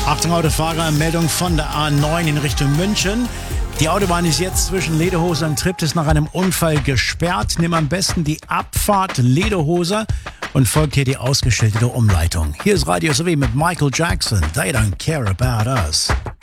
Achtung Autofahrer, Meldung von der A9 in Richtung München. Die Autobahn ist jetzt zwischen Lederhose und Triptis nach einem Unfall gesperrt. Nimm am besten die Abfahrt Lederhose und folgt hier die ausgeschilderte Umleitung. Hier ist Radio SW mit Michael Jackson. They don't care about us.